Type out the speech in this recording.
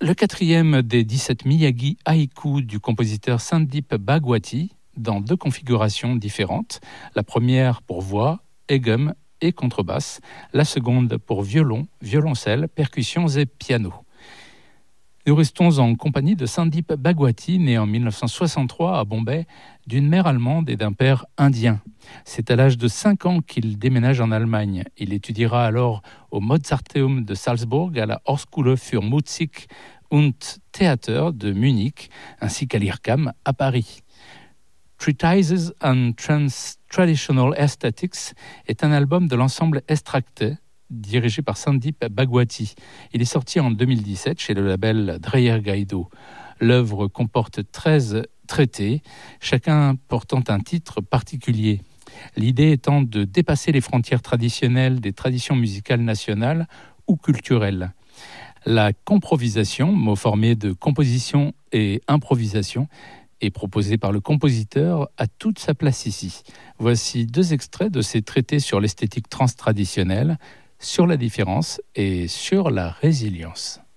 Le quatrième des 17 Miyagi haïkus du compositeur Sandeep Bhagwati, dans 2 configurations différentes. La première pour voix, egum et contrebasse. La seconde pour violon, violoncelle, percussions et piano. Nous restons en compagnie de Sandeep Bhagwati, né en 1963 à Bombay, d'une mère allemande et d'un père indien. C'est à l'âge de 5 ans qu'il déménage en Allemagne. Il étudiera alors au Mozarteum de Salzbourg, à la Hochschule für Musik und Theater de Munich, ainsi qu'à l'IRCAM à Paris. Treatises on Traditional Aesthetics est un album de l'ensemble Extracté, dirigé par Sandeep Bhagwati. Il est sorti en 2017 chez le label Dreyer Gaido. L'œuvre comporte 13 traités, chacun portant un titre particulier. L'idée étant de dépasser les frontières traditionnelles des traditions musicales nationales ou culturelles. La comprovisation, mot formé de composition et improvisation, est proposée par le compositeur a toute sa place ici. Voici 2 extraits de ces traités sur l'esthétique trans-traditionnelle, sur la différence et sur la résilience.